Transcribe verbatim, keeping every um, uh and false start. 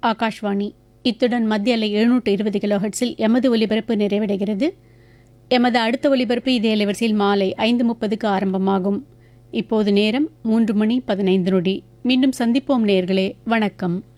ஆகாஷ்வாணி. இத்துடன் மத்திய அலை எழுநூற்று இருபது கிலோ ஹெர்ட்ஸில் எமது ஒலிபரப்பு நிறைவடைகிறது. எமது அடுத்த ஒலிபரப்பு இதே அலைவரிசையில் மாலை ஐந்து முப்பதுக்கு ஆரம்பமாகும். இப்போது நேரம் மூன்று மணி பதினைந்து நொடி. மீண்டும் சந்திப்போம் நேயர்களே. வணக்கம்.